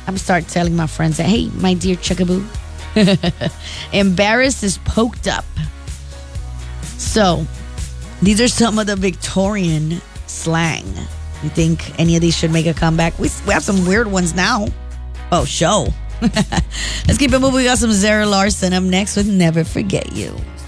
I'm start telling my friends that, hey, my dear Chuckaboo. Embarrassed is poked up. So, these are some of the Victorian slang. You think any of these should make a comeback? We have some weird ones now. Oh, show. Let's keep it moving. We got some Zara Larsson up next with Never Forget You.